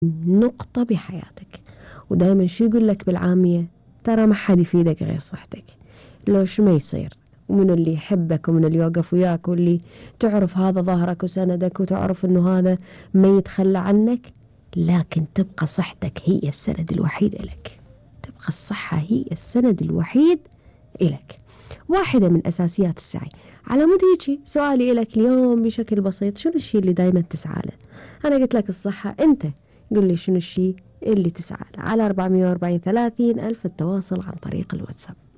نقطة بحياتك. ودايما شو يقول لك بالعامية؟ ترى ما حد يفيدك غير صحتك. لو شو ما يصير ومن اللي يحبك ومن اللي يوقف وياك واللي تعرف هذا ظهرك وسندك وتعرف انه هذا ما يتخلى عنك، لكن تبقى صحتك هي السند الوحيد إلك. تبقى الصحة هي السند الوحيد إلك. واحدة من أساسيات السعي. على مود هيجي سؤالي إلك اليوم بشكل بسيط، شنو الشيء اللي دايما تسعى له؟ أنا قلت لك الصحة، أنت قل لي شنو الشيء اللي تسعى له على 440 30 ألف التواصل عن طريق الواتساب.